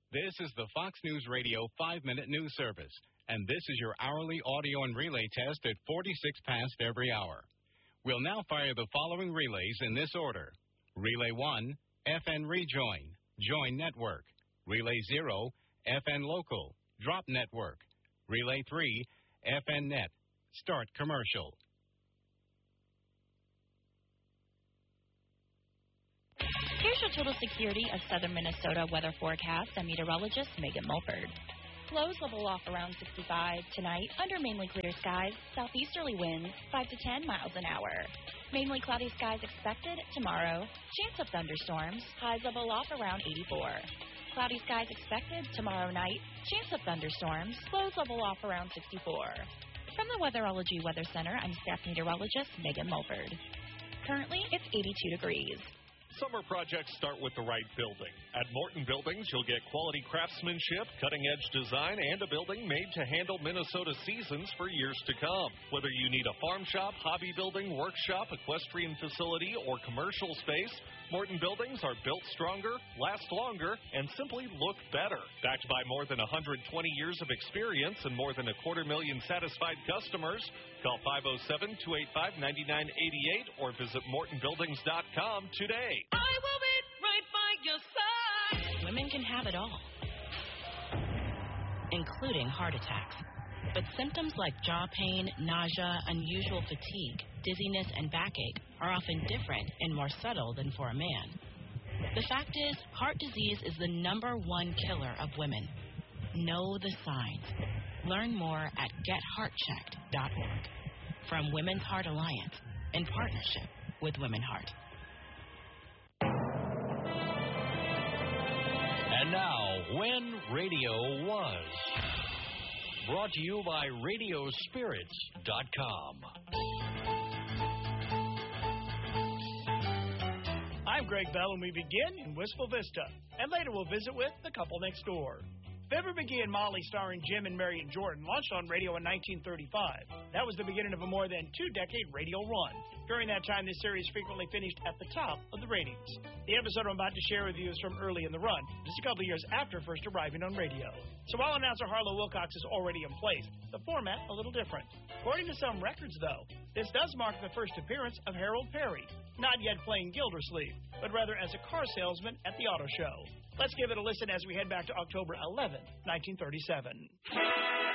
This is the Fox News Radio 5-minute news service, and this is your hourly audio and relay test at 46 past every hour. We'll now fire the following relays in this order. Relay 1, FN Rejoin, Join Network. Relay 0, FN Local, Drop Network. Relay 3, FN Net, Start Commercial. Here's your total security of southern Minnesota weather forecast. I'm meteorologist Megan Mulford. Lows level off around 65 tonight under mainly clear skies, southeasterly winds 5 to 10 miles an hour. Mainly cloudy skies expected tomorrow. Chance of thunderstorms. Highs level off around 84. Cloudy skies expected tomorrow night. Chance of thunderstorms. Lows level off around 64. From the Weatherology Weather Center, I'm staff meteorologist Megan Mulford. Currently, it's 82 degrees. Summer projects start with the right building. At Morton Buildings, you'll get quality craftsmanship, cutting-edge design, and a building made to handle Minnesota seasons for years to come. Whether you need a farm shop, hobby building, workshop, equestrian facility, or commercial space, Morton Buildings are built stronger, last longer, and simply look better. Backed by more than 120 years of experience and more than 250,000 satisfied customers, call 507-285-9988 or visit MortonBuildings.com today. I will be right by your side. Women can have it all, including heart attacks. But symptoms like jaw pain, nausea, unusual fatigue, dizziness, and backache are often different and more subtle than for a man. The fact is, heart disease is the #1 killer of women. Know the signs. Learn more at getheartchecked.org. From Women's Heart Alliance, in partnership with Women Heart. And now, When Radio Was. Brought to you by Radiospirits.com. I'm Greg Bell, and we begin in Wistful Vista. And later we'll visit with The Couple Next Door. Fibber McGee and Molly, starring Jim and Marion Jordan, launched on radio in 1935. That was the beginning of a more than 2-decade radio run. During that time, this series frequently finished at the top of the ratings. The episode I'm about to share with you is from early in the run, just a couple of years after first arriving on radio. So while announcer Harlow Wilcox is already in place, the format a little different. According to some records, though, this does mark the first appearance of Harold Perry, not yet playing Gildersleeve, but rather as a car salesman at the auto show. Let's give it a listen as we head back to October 11, 1937.